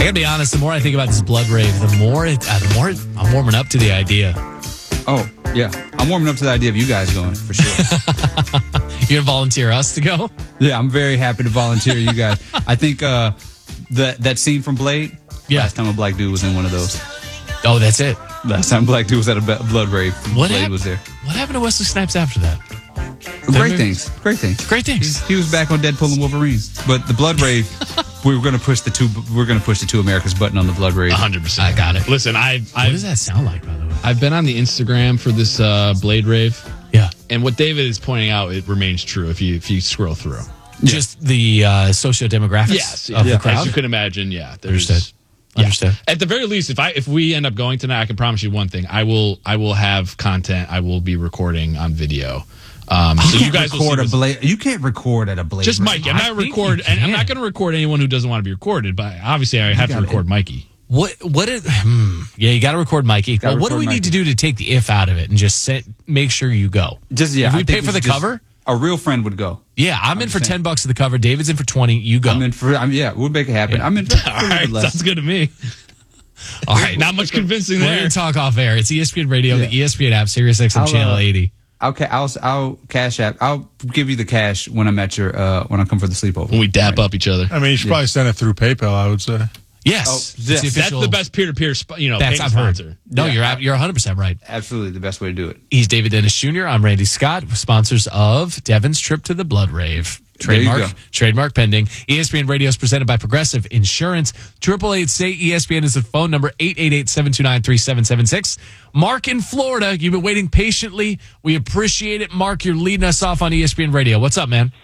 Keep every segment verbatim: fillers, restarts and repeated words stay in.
gotta be honest. The more I think about this blood rave, the more it, uh, the more it, I'm warming up to the idea. Oh yeah, I'm warming up to the idea of you guys going for sure. You're gonna volunteer us to go? Yeah, I'm very happy to volunteer you guys. I think uh, that that scene from Blade. Yeah. Last time a black dude was in one of those. Oh, that's it. Last time a black dude was at a blood rave. What Blade hap- was there. What happened to Wesley Snipes after that? Great things. Great things. Great things. He was back on Deadpool and Wolverine. But the blood rave, we were going to push the two. We are going to push the two Americas button on the blood rave. one hundred percent. I got it. Listen, I What I does that sound like, by the way? I've been on the Instagram for this uh, Blade rave, Yeah. and what David is pointing out, it remains true if you if you scroll through. Just the uh, socio-demographics Yes, of yeah. the crowd? As you can imagine, yeah. There's, Understood. yeah. Understood. At the very least, if I if we end up going tonight, I can promise you one thing: I will I will have content. I will be recording on video. Um, so you guys will see record a what's- blade. You can't record at a blade. just rave. Mikey. I'm I not think record, you and I'm can. not going to record anyone who doesn't want to be recorded. But obviously, I have to gotta- record Mikey. What? What? Is, hmm, yeah, you got to record Mikey. Gotta Well, what do we record need to Mikey. do to take the if out of it and just set, make sure you go? Just yeah. If we I think pay for the should just- cover? a real friend would go. Yeah, I'm in for saying. ten bucks at the cover. David's in for twenty. You go. I'm in for. I'm, yeah, we'll make it happen. I'm in for. All right, less. sounds good to me. All right, Not much convincing we're there. going to talk off air. It's E S P N Radio, Yeah. the E S P N app, Sirius X M I'll, Channel uh, eighty. I'll, ca- I'll I'll cash app. I'll give you the cash when I'm at your uh, when I come for the sleepover. When we dap up each other. I mean, you should probably send it through PayPal, I would say. Yes, Oh, it's yes. the That's That's official- the best peer-to-peer, sp- you know, That's payment I've heard. sponsor. No, Yeah. you're ab- you're one hundred percent right. Absolutely, the best way to do it. He's David Dennis Junior I'm Randy Scott, sponsors of Devin's Trip to the Blood Rave. There you Trademark, go. trademark pending. E S P N Radio is presented by Progressive Insurance. Triple eight say E S P N is the phone number eight eight eight, seven two nine, three seven seven six. Mark in Florida, you've been waiting patiently. We appreciate it. Mark, you're leading us off on E S P N Radio. What's up, man?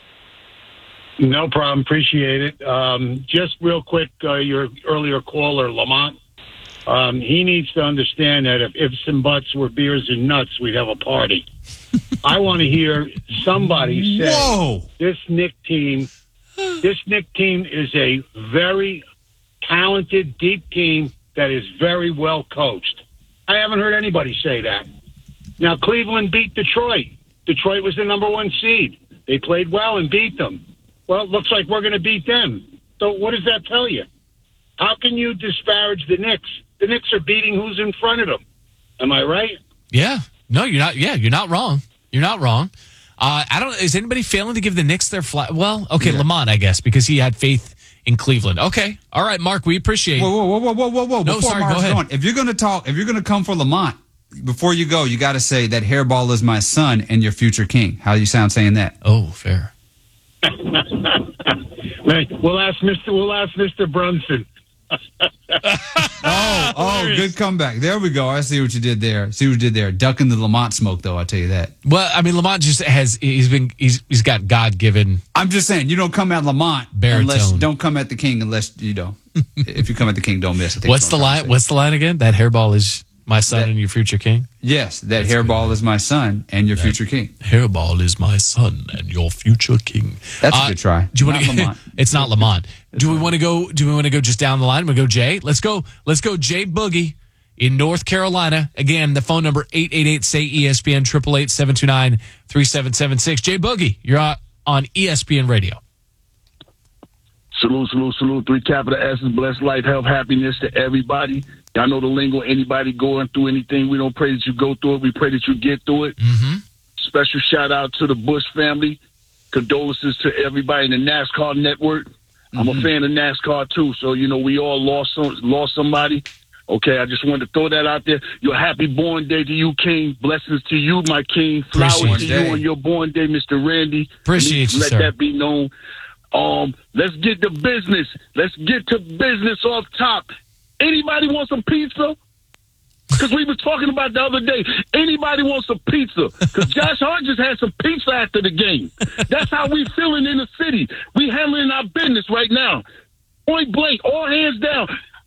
No problem. Appreciate it. Um, just real quick, uh, your earlier caller, Lamont, um, he needs to understand that if ifs and buts were beers and nuts, we'd have a party. I want to hear somebody say, Whoa! this Knick team, this Knick team is a very talented, deep team that is very well coached. I haven't heard anybody say that. Now, Cleveland beat Detroit. Detroit was the number one seed. They played well and beat them. Well, it looks like we're going to beat them. So what does that tell you? How can you disparage the Knicks? The Knicks are beating who's in front of them. Am I right? Yeah. No, you're not. Yeah, you're not wrong. You're not wrong. Uh, I don't. Is anybody failing to give the Knicks their flat? Well, okay, Yeah. Lamont, I guess, because he had faith in Cleveland. Okay. All right, Mark, we appreciate Whoa, whoa, whoa, whoa, whoa, whoa! No, Before sorry, go Mark's ahead. going, if you're going to talk, if you're going to come for Lamont, before you go, you got to say that Hairball is my son and your future king. How do you sound saying that? Oh, fair. We'll ask Mister We'll ask Mister Brunson. Oh, oh, good comeback. There we go. I see what you did there. See what you did there. Ducking the Lamont smoke, though. I'll tell you that. Well, I mean, Lamont just has. He's been. He's. He's got God given. I'm just saying, you don't come at Lamont Baritone. unless don't come at the king unless you know. If you come at the king, don't miss. I think What's is the what I'm trying line? to say. What's the line again? That hairball is my son That- and your future king. Yes, that Hairball is my son and your future king. Hairball is my son and your future king. That's a Uh, good try. Do you want Not to? Lamont. It's not Lamont. Do we want to go? Do we want to go just down the line? We go Jay. Let's go. Let's go Jay Boogie in North Carolina. Again, the phone number eight eight eight say E S P N triple eight seven two nine three seven seven six. Jay Boogie, you're on, on E S P N Radio. Salute, salute, salute. Three capital S's. Bless life, health, happiness to everybody. Y'all know the lingo. Anybody going through anything, we don't pray that you go through it. We pray that you get through it. Mm-hmm. Special shout out to the Bush family. Condolences to everybody in the NASCAR network. I'm a fan of NASCAR too, so you know we all lost some, lost somebody. Okay, I just wanted to throw that out there. Your happy born day to you, King. Blessings to you, my King. Flowers Appreciate to it. you on your born day, Mister Randy. Appreciate Let you, Let sir. that be known. Um, let's get to business. Let's get to business off top. Anybody want some pizza? Because we were talking about the other day. Anybody want some pizza? Because Josh Hart just had some pizza after the game. That's how we feeling in the city. We handling our business right now. Point blank, all hands down.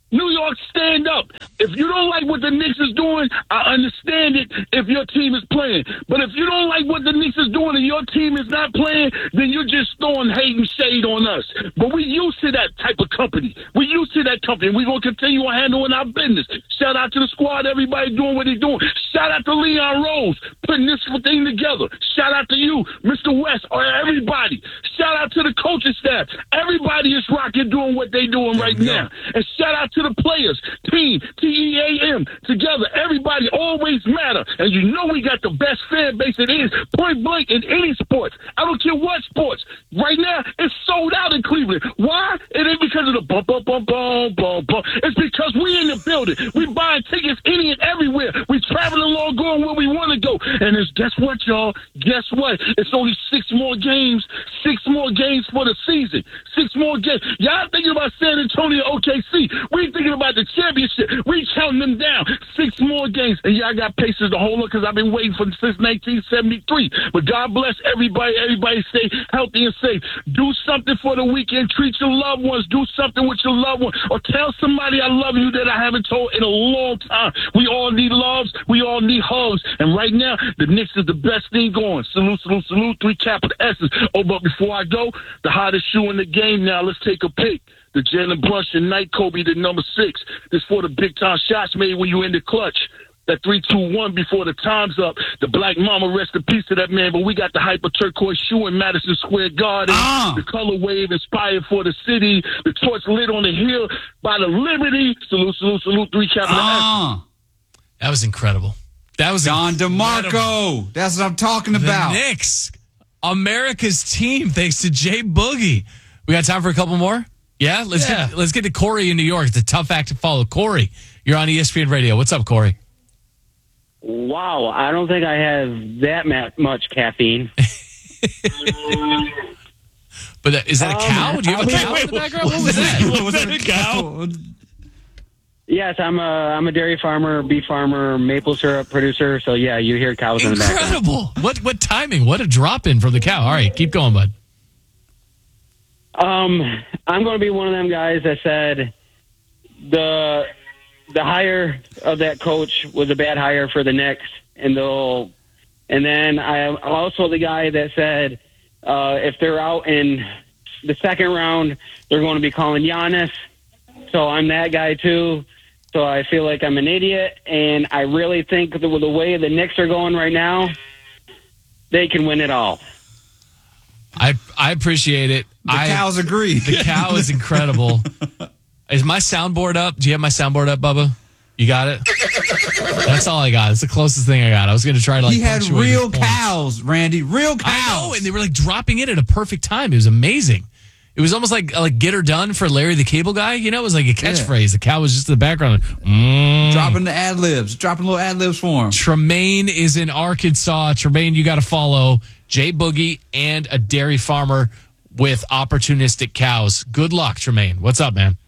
New York, stand up. If you don't like what the Knicks is doing, I understand it if your team is playing. But if you don't like what the Knicks is doing and your team is not playing, then you're just throwing hate and shade on us. But we used to that type of company. We used to that company. We're going to continue on handling our business. Shout out to the squad, everybody doing what they're doing. Shout out to Leon Rose, putting this thing together. Shout out to you, Mister West, or everybody. Shout out to the coaching staff. Everybody is rocking doing what they're doing right now. And shout out to the players, team, T E A M, together. Everybody always matter. And you know we got the best fan base it is, point blank, in any sports. I don't care what sports. Right now, it's sold out in Cleveland. Why? It ain't because of the bump, bump, bump, bump, bump, bump. It's because we in the building. We buying tickets any and everywhere. We traveling along, going where we want to go. And it's, guess what, y'all? Guess what? It's only six more games. Six more games for the season. Six more games. Y'all thinking about San Antonio, O K C. We thinking about the championship. We counting them down. Six more games. And y'all got Pacers to hold up because I've been waiting for since nineteen seventy-three. But God bless everybody. Everybody stay healthy and safe. Do something for the weekend. Treat your loved ones. Do something with your loved ones. Or tell somebody I love you that I haven't told in a long time. We all need loves. We all need hugs. And right now, the Knicks is the best thing going. Salute, salute, salute. Three capital S's. Oh, but before I go, the hottest shoe in the game now. Let's take a pick. The Jalen Brunson Night Kobe, the number six. This for the big time shots made when you in the clutch. That three two one before the time's up. The Black Mama, rest in peace to that man. But we got the hyper turquoise shoe in Madison Square Garden. Ah. The color wave inspired for the city. The torch lit on the hill by the Liberty. Salute, salute, salute. Three capital Ah. That was incredible. That was Don incredible. DeMarco. That's what I'm talking The about. Knicks, America's team, thanks to Jay Boogie. We got time for a couple more? Yeah, let's Yeah. get let's get to Corey in New York. It's a tough act to follow. Corey, you're on E S P N Radio. What's up, Corey? Wow, I don't think I have that ma- much caffeine. But that, is that a Um, cow? Do you have a I'll be- cow wait, in the background? What was that? Was that a cow? Yes, I'm a I'm a dairy farmer, beef farmer, maple syrup producer. So yeah, you hear cows in the background. Incredible! What what timing? What a drop in from the cow. All right, keep going, bud. Um, I'm going to be one of them guys that said the the hire of that coach was a bad hire for the Knicks, and they'll. And then I'm also the guy that said uh, if they're out in the second round, they're going to be calling Giannis. So I'm that guy too. So I feel like I'm an idiot, and I really think that with the way the Knicks are going right now, they can win it all. I I appreciate it. The I, cows agree. The cow is incredible. Is my soundboard up? Do you have my soundboard up, Bubba? You got it? That's all I got. It's the closest thing I got. I was going to try to like. He had punctuate real his points. cows, Randy. Real cows. I know, and they were like dropping it at a perfect time. It was amazing. It was almost like like get her done for Larry the Cable Guy. You know, it was like a catchphrase. The cow was just in the background. Mm. Dropping the ad libs, dropping little ad libs for him. Tremaine is in Arkansas. Tremaine, you got to follow Jay Boogie and a dairy farmer with opportunistic cows. Good luck, Tremaine. What's up, man?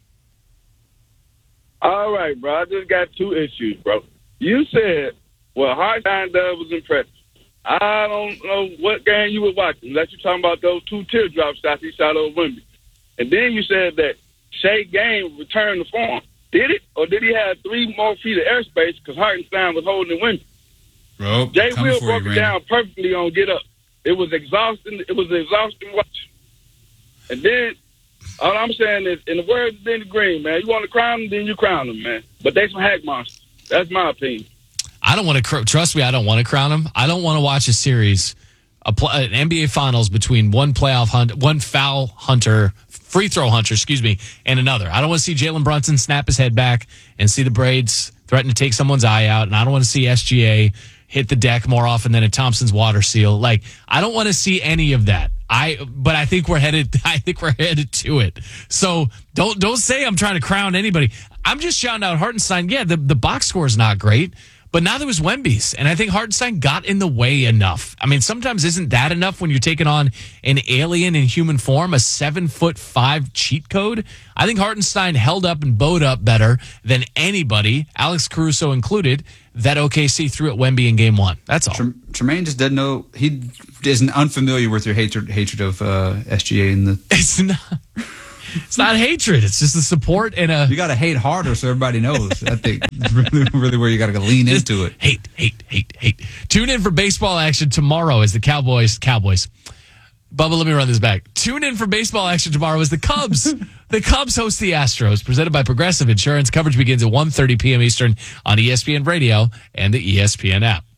All right, bro. I just got two issues, bro. You said, well, Hartenstein does was impressive. I don't know what game you were watching, unless you're talking about those two teardrop shots he shot over Wemby. And then you said that Shea Game returned the form. Did it? Or did he have three more feet of airspace because Hartenstein was holding Wemby? Bro, Jay coming Will for broke you, it Randy. down perfectly on Get Up. It was exhausting. It was exhausting watch. And then all I'm saying is, in the words of Denny Green, man, you want to crown them, then you crown them, man. But they some hack monsters. That's my opinion. I don't want to cr- trust me. I don't want to crown him. I don't want to watch a series, a pl- an N B A Finals between one playoff hunt, one foul hunter, free throw hunter, excuse me, and another. I don't want to see Jalen Brunson snap his head back and see the braids threaten to take someone's eye out, and I don't want to see S G A hit the deck more often than a Thompson's water seal. Like, I don't want to see any of that. I, but I think we're headed. I think we're headed to it. So don't don't say I'm trying to crown anybody. I'm just shouting out Hartenstein. Yeah, the the box score is not great. But neither was Wemby's. And I think Hartenstein got in the way enough. I mean, sometimes isn't that enough when you're taking on an alien in human form, a seven foot five cheat code? I think Hartenstein held up and bowed up better than anybody, Alex Caruso included, that O K C threw at Wemby in game one. That's all. Trem- Tremaine just doesn't know. He isn't unfamiliar with your hatred hatred of uh, S G A in the. It's not. It's not hatred. It's just the support and a You got to hate harder so everybody knows. I think really, really where you got to lean into it. hate, hate, hate, hate. Tune in for baseball action tomorrow as the Cowboys, Cowboys. Bubba, let me run this back. Tune in for baseball action tomorrow as the Cubs. The Cubs host the Astros, presented by Progressive Insurance. Coverage begins at one thirty p.m. Eastern on E S P N Radio and the E S P N app.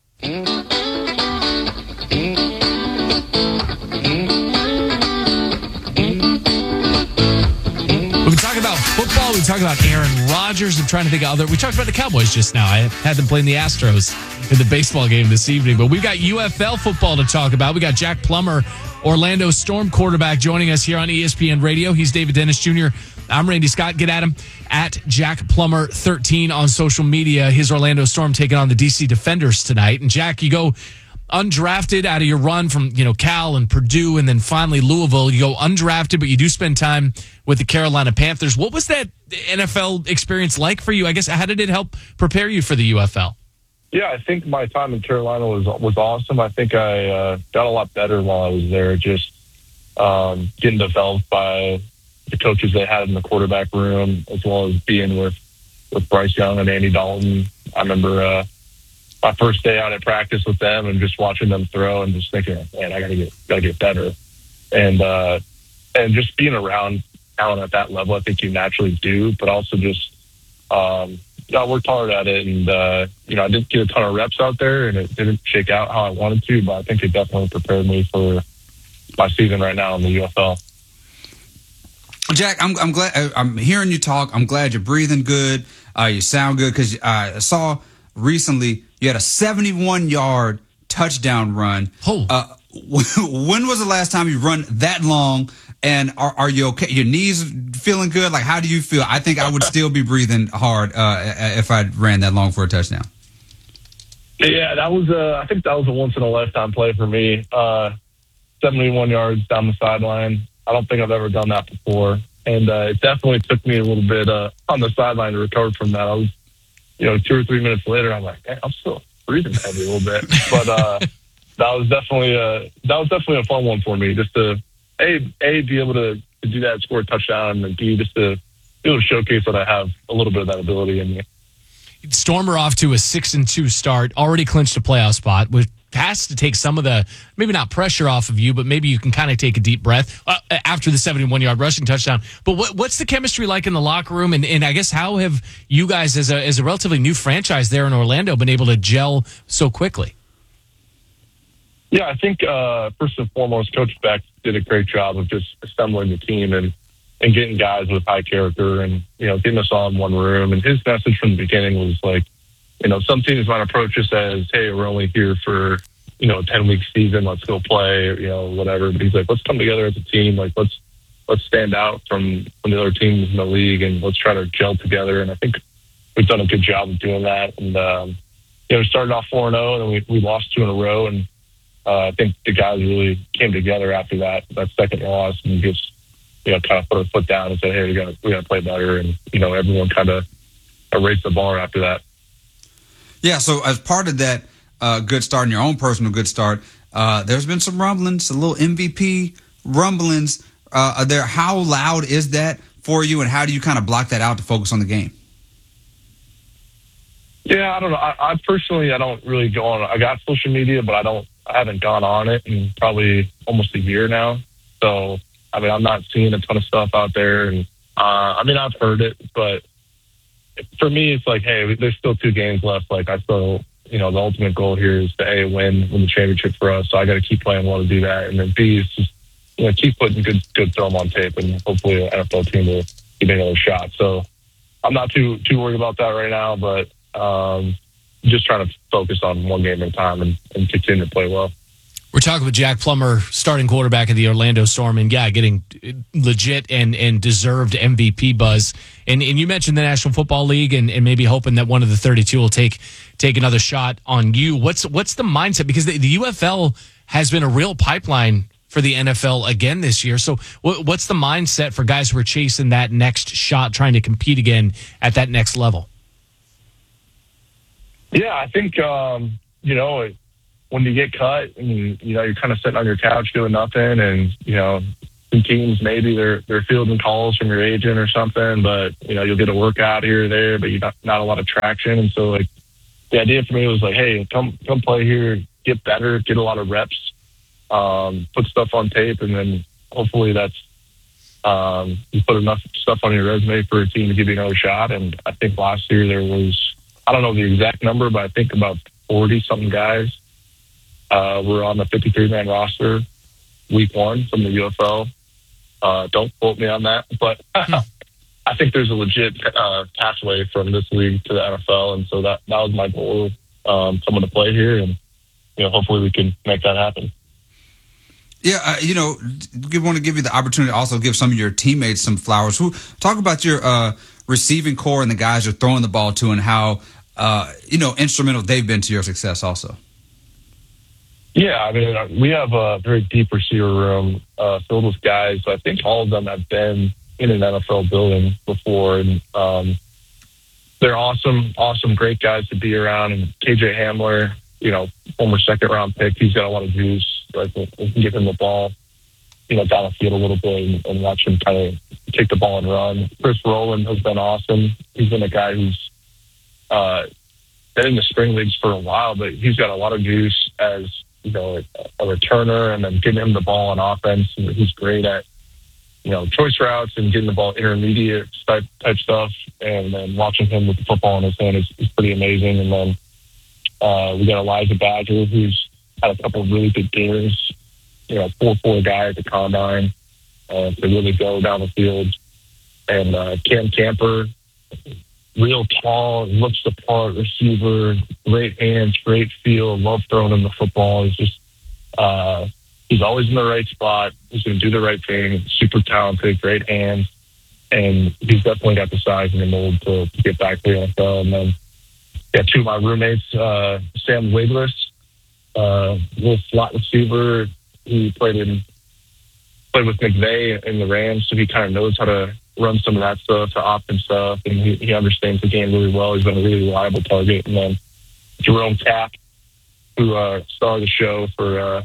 We can talk about football. We talk about Aaron Rodgers. I'm trying to think of other. We talked about the Cowboys just now. I had them playing the Astros in the baseball game this evening. But we've got U F L football to talk about. We got Jack Plummer, Orlando Storm quarterback, joining us here on E S P N Radio. He's David Dennis Junior I'm Randy Scott. Get at him at Jack Plummer thirteen on social media. His Orlando Storm taking on the D C Defenders tonight. And Jack, you go undrafted out of your run from, you know, Cal and Purdue and then finally Louisville. You go undrafted, but you do spend time with the Carolina Panthers. What was that N F L experience like for you? I guess, how did it help prepare you for the U F L? Yeah, I think my time in Carolina was was awesome. I think I uh, got a lot better while I was there, just um, getting developed by the coaches they had in the quarterback room, as well as being with, with Bryce Young and Andy Dalton. I remember uh, my first day out at practice with them and just watching them throw and just thinking, man, I gotta get gotta get better. And uh, and just being around talent at that level, I think you naturally do, but also just um, you know, I worked hard at it, and uh, you know, I didn't get a ton of reps out there, and it didn't shake out how I wanted to, but I think it definitely prepared me for my season right now in the U F L. Jack, I'm, I'm glad I'm hearing you talk. I'm glad you're breathing good. Uh, you sound good because I saw recently you had a seventy-one yard touchdown run. Oh. Uh, when was the last time you run that long? And are, are you okay? Your knees feeling good? Like, how do you feel? I think I would still be breathing hard uh, if I ran that long for a touchdown. Yeah, that was a, I think that was a once in a lifetime play for me. Uh, seventy-one yards down the sideline. I don't think I've ever done that before. And uh, it definitely took me a little bit uh, on the sideline to recover from that. I was, you know, two or three minutes later, I'm like, hey, I'm still breathing heavy a little bit. But uh, that was definitely a, that was definitely a fun one for me, just to, A, a be able to, to do that, score a touchdown, and B, just to be able to showcase that I have a little bit of that ability in me. Stormer off to a six and two start, already clinched a playoff spot, which has to take some of the, maybe not pressure off of you, but maybe you can kind of take a deep breath uh, after the seventy-one yard rushing touchdown. But what, what's the chemistry like in the locker room? And, and I guess how have you guys, as a, as a relatively new franchise there in Orlando, been able to gel so quickly? Yeah, I think uh, first and foremost, Coach Beck did a great job of just assembling the team and, and getting guys with high character and, you know, getting us all in one room. And his message from the beginning was like, you know, some teams might approach us as, hey, we're only here for, you know, a ten-week season. Let's go play, or, you know, whatever. But he's like, let's come together as a team. Like, let's let's stand out from, from the other teams in the league, and let's try to gel together. And I think we've done a good job of doing that. And, um, you know, we started off four and oh, and then we, we lost two in a row. And uh, I think the guys really came together after that, that second loss, and just, you know, kind of put our foot down and said, hey, we got we got to play better. And, you know, everyone kind of erased the bar after that. Yeah, so as part of that uh, good start and your own personal good start, uh, there's been some rumblings, a little M V P rumblings. Uh, are there, how loud is that for you, and how do you kind of block that out to focus on the game? Yeah, I don't know. I, I personally, I don't really go on. I got social media, but I don't. I haven't gone on it in probably almost a year now. So, I mean, I'm not seeing a ton of stuff out there, and uh, I mean, I've heard it, but for me, it's like, hey, there's still two games left. Like, I still, you know, the ultimate goal here is to A, win, win the championship for us. So I got to keep playing well to do that. And then B is just, you know, keep putting good, good film on tape, and hopefully an N F L team will give me another shot. So I'm not too, too worried about that right now, but um, just trying to focus on one game at a time and, and continue to play well. We're talking with Jack Plummer, starting quarterback of the Orlando Storm, and yeah, getting legit and, and deserved M V P buzz. And and you mentioned the National Football League, and, and maybe hoping that one of the thirty-two will take take another shot on you. What's what's the mindset? Because the, the U F L has been a real pipeline for the N F L again this year. So what, what's the mindset for guys who are chasing that next shot, trying to compete again at that next level? Yeah, I think um, you know. It, when you get cut and, you know, you're kind of sitting on your couch doing nothing, and, you know, some teams, maybe they're they're fielding calls from your agent or something, but you know you'll get a workout here or there, but you not not a lot of traction. And so like the idea for me was like, hey, come come play here, get better, get a lot of reps, um, put stuff on tape, and then hopefully that's um, you put enough stuff on your resume for a team to give you another shot. And I think last year there was, I don't know the exact number, but I think about forty something guys uh, were on the fifty-three man roster week one from the U F L. Uh, don't quote me on that, but I think there's a legit uh, pathway from this league to the N F L, and so that that was my goal, um, someone to play here, and you know, hopefully we can make that happen. Yeah, uh, you know, we want to give you the opportunity to also give some of your teammates some flowers. Who talk about your uh, receiving core and the guys you're throwing the ball to, and how uh, you know instrumental they've been to your success, also. Yeah, I mean, we have a very deep receiver room uh, filled with guys. I think all of them have been in an N F L building before, and um, they're awesome, awesome, great guys to be around. And K J Hamler, you know, former second round pick, he's got a lot of juice. Like we can give him the ball, you know, down the field a little bit and, and watch him kind of take the ball and run. Chris Rowland has been awesome. He's been a guy who's uh, been in the spring leagues for a while, but he's got a lot of juice as, you know, a returner, and then getting him the ball on offense. And he's great at, you know, choice routes and getting the ball intermediate type type stuff. And then watching him with the football in his hand is, is pretty amazing. And then uh, we got Elijah Badger, who's had a couple of really good games. You know, four four guy at the combine uh, to really go down the field. And uh, Cam Camper, real tall, looks the part receiver, great hands, great feel, love throwing him the football. He's just, uh, he's always in the right spot. He's going to do the right thing. Super talented, great hands. And he's definitely got the size and the mold to, to get back to the N F L. And then, yeah, two of my roommates, uh, Sam Wigless, uh, little slot receiver. He played in, played with McVay in the Rams, so he kind of knows how to run some of that stuff, to opt and stuff, and he, he understands the game really well. He's been a really reliable target. And then Jerome Tapp, who uh, starred the show for uh,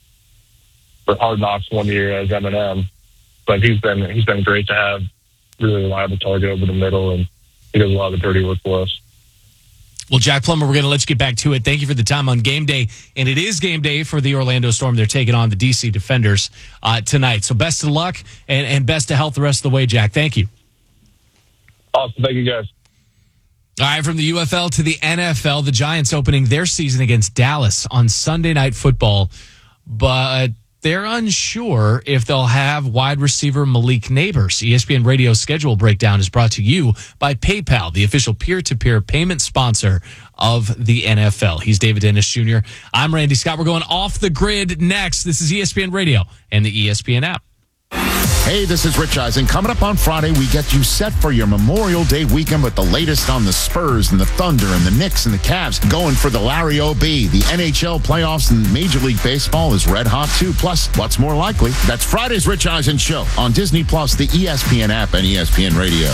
for Hard Knocks one year as Eminem, but he's been he's been great to have, really reliable target over the middle, and he does a lot of the dirty work for us. Well, Jack Plummer, we're going to let you get back to it. Thank you for the time on game day. And it is game day for the Orlando Storm. They're taking on the D C Defenders uh, tonight. So best of luck and, and best of health the rest of the way, Jack. Thank you. Awesome. Thank you, guys. All right, from the U F L to the N F L, the Giants opening their season against Dallas on Sunday Night Football. But they're unsure if they'll have wide receiver Malik Neighbors. E S P N Radio schedule breakdown is brought to you by PayPal, the official peer-to-peer payment sponsor of the N F L. He's David Dennis Junior I'm Randy Scott. We're going off the grid next. This is E S P N Radio and the E S P N app. Hey, this is Rich Eisen. Coming up on Friday, we get you set for your Memorial Day weekend with the latest on the Spurs and the Thunder and the Knicks and the Cavs going for the Larry O B. The N H L playoffs and Major League Baseball is red hot too. Plus, what's more likely? That's Friday's Rich Eisen Show on Disney Plus, the E S P N app, and E S P N Radio.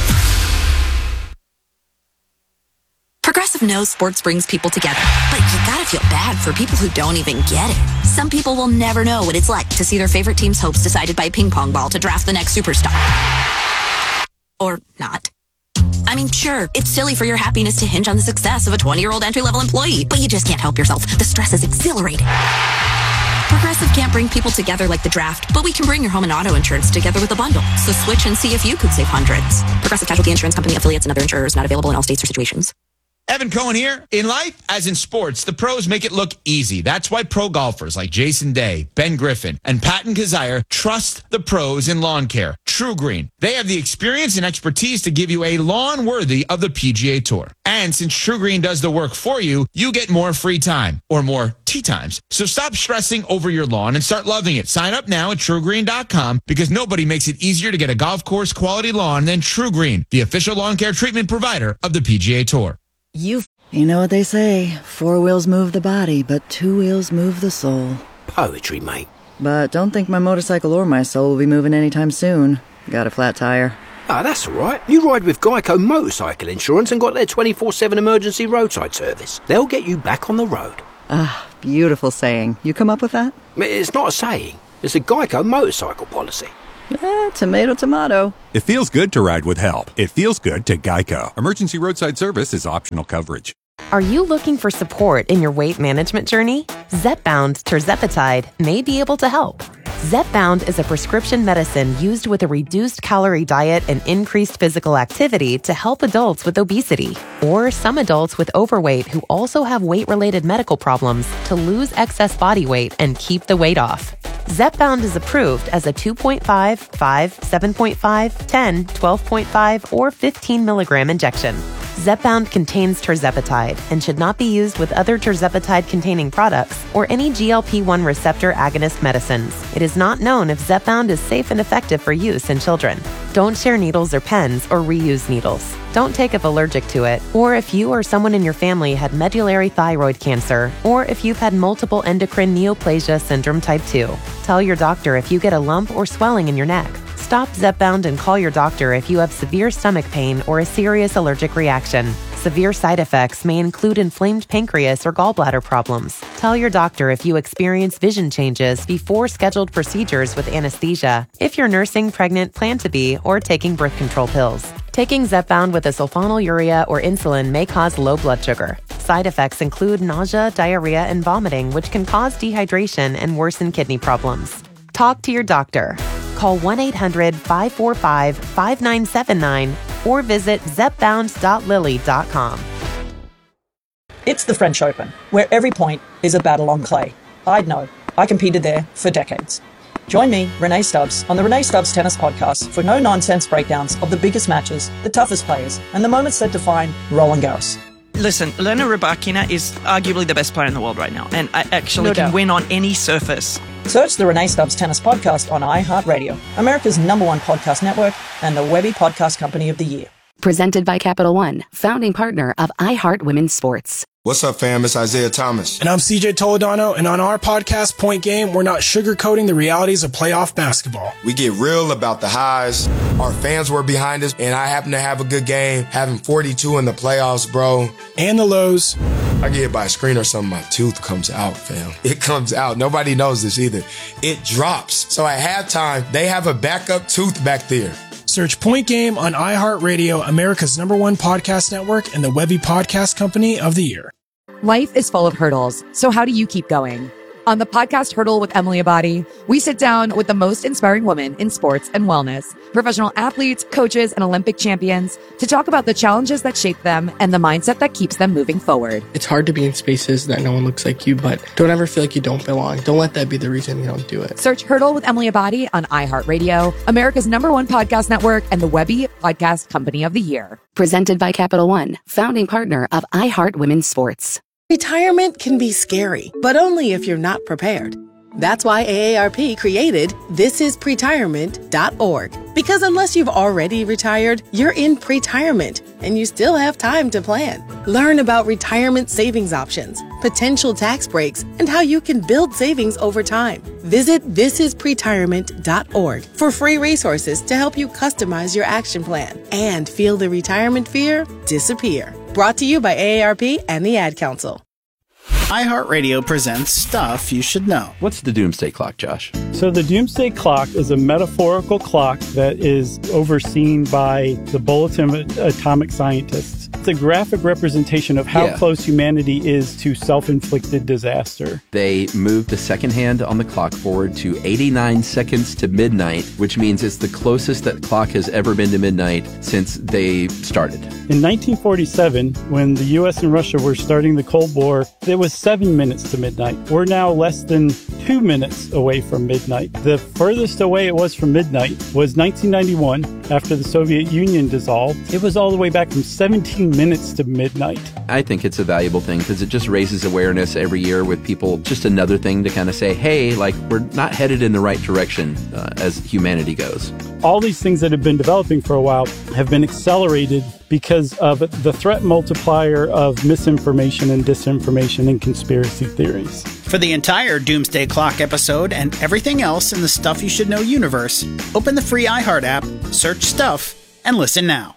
Progressive knows sports brings people together, but you gotta feel bad for people who don't even get it. Some people will never know what it's like to see their favorite team's hopes decided by a ping pong ball to draft the next superstar. Or not. I mean, sure, it's silly for your happiness to hinge on the success of a twenty-year-old entry-level employee, but you just can't help yourself. The stress is exhilarating. Progressive can't bring people together like the draft, but we can bring your home and auto insurance together with a bundle. So switch and see if you could save hundreds. Progressive Casualty Insurance Company affiliates and other insurers not available in all states or situations. Evan Cohen here. In life, as in sports, the pros make it look easy. That's why pro golfers like Jason Day, Ben Griffin, and Patton Kazire trust the pros in lawn care. True Green. They have the experience and expertise to give you a lawn worthy of the P G A Tour. And since True Green does the work for you, you get more free time or more tee times. So stop stressing over your lawn and start loving it. Sign up now at true green dot com because nobody makes it easier to get a golf course quality lawn than True Green, the official lawn care treatment provider of the P G A Tour. You You know what they say, four wheels move the body, but two wheels move the soul. Poetry, mate. But don't think my motorcycle or my soul will be moving anytime soon. Got a flat tire. Ah, that's all right. You ride with Geico Motorcycle Insurance and got their twenty-four seven emergency roadside service. They'll get you back on the road. Ah, beautiful saying. You come up with that? It's not a saying. It's a Geico motorcycle policy. Eh, tomato, tomato. It feels good to ride with help. It feels good to Geico. Emergency roadside service is optional coverage. Are you looking for support in your weight management journey? Zepbound tirzepatide may be able to help. Zepbound is a prescription medicine used with a reduced calorie diet and increased physical activity to help adults with obesity or some adults with overweight who also have weight-related medical problems to lose excess body weight and keep the weight off. Zepbound is approved as a two point five, five, seven point five, ten, twelve point five, or fifteen milligram injection. Zepbound contains tirzepatide and should not be used with other tirzepatide-containing products or any G L P one receptor agonist medicines. It is not known if Zepbound is safe and effective for use in children. Don't share needles or pens or reuse needles. Don't take if allergic to it, or if you or someone in your family had medullary thyroid cancer, or if you've had multiple endocrine neoplasia syndrome type two. Tell your doctor if you get a lump or swelling in your neck. Stop Zepbound and call your doctor if you have severe stomach pain or a serious allergic reaction. Severe side effects may include inflamed pancreas or gallbladder problems. Tell your doctor if you experience vision changes before scheduled procedures with anesthesia, if you're nursing, pregnant, plan to be, or taking birth control pills. Taking Zepbound with a sulfonylurea or insulin may cause low blood sugar. Side effects include nausea, diarrhea, and vomiting, which can cause dehydration and worsen kidney problems. Talk to your doctor. Call one eight hundred, five four five, five nine seven nine or visit zepbound dot lilly dot com. It's the French Open, where every point is a battle on clay. I'd know. I competed there for decades. Join me, Renee Stubbs, on the Renee Stubbs Tennis Podcast for no-nonsense breakdowns of the biggest matches, the toughest players, and the moments that define Roland Garros. Listen, Elena Rybakina is arguably the best player in the world right now, and I actually No can doubt. win on any surface. Search the Renee Stubbs Tennis Podcast on iHeartRadio, America's number one podcast network and the Webby Podcast Company of the Year. Presented by Capital One, founding partner of iHeart Women's Sports. What's up, fam? It's Isaiah Thomas. And I'm C J Toledano, and on our podcast, Point Game, we're not sugarcoating the realities of playoff basketball. We get real about the highs. Our fans were behind us, and I happen to have a good game, having forty-two in the playoffs, bro. And the lows. I get hit by a screen or something, my tooth comes out, fam. It comes out. Nobody knows this either. It drops. So at halftime, they have a backup tooth back there. Search Point Game on iHeartRadio, America's number one podcast network, and the Webby Podcast Company of the Year. Life is full of hurdles, so how do you keep going? On the podcast Hurdle with Emily Abadi, we sit down with the most inspiring women in sports and wellness, professional athletes, coaches, and Olympic champions to talk about the challenges that shape them and the mindset that keeps them moving forward. It's hard to be in spaces that no one looks like you, but don't ever feel like you don't belong. Don't let that be the reason you don't do it. Search Hurdle with Emily Abadi on iHeartRadio, America's number one podcast network, and the Webby Podcast Company of the Year. Presented by Capital One, founding partner of iHeart Women's Sports. Retirement can be scary, but only if you're not prepared. That's why A A R P created this is pretirement dot org. Because unless you've already retired, you're in pretirement, and you still have time to plan. Learn about retirement savings options, potential tax breaks, and how you can build savings over time. Visit this is pretirement dot org for free resources to help you customize your action plan and feel the retirement fear disappear. Brought to you by A A R P and the Ad Council. iHeartRadio presents Stuff You Should Know. What's the Doomsday Clock, Josh? So the Doomsday Clock is a metaphorical clock that is overseen by the Bulletin of Atomic Scientists. It's a graphic representation of how Yeah. close humanity is to self-inflicted disaster. They moved the second hand on the clock forward to eighty-nine seconds to midnight, which means it's the closest that clock has ever been to midnight since they started. In nineteen forty-seven, when the U S and Russia were starting the Cold War, it was seven minutes to midnight. We're now less than two minutes away from midnight. The furthest away it was from midnight was nineteen ninety-one, after the Soviet Union dissolved. It was all the way back from seventeen minutes to midnight. I think it's a valuable thing because it just raises awareness every year with people. Just another thing to kind of say, hey, like, we're not headed in the right direction uh, as humanity goes. All these things that have been developing for a while have been accelerated because of the threat multiplier of misinformation and disinformation and conspiracy theories. For the entire Doomsday Clock episode and everything else in the Stuff You Should Know universe, open the free iHeart app, search Stuff, and listen now.